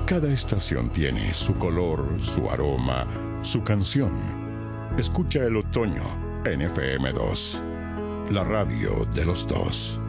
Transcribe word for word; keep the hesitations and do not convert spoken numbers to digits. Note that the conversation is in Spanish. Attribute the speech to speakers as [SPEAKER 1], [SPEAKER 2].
[SPEAKER 1] Cada estación tiene su color, su aroma, su canción. Escucha el otoño en F M dos, la radio de los dos.